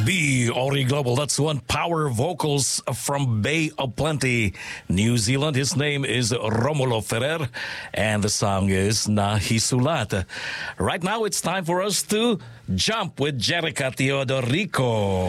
B. Ori Global. That's one power vocals from Bay of Plenty, New Zealand. His name is Romulo Ferrer, and the song is Nahisulat. Right now, it's time for us to jump with Jerica Teodorico.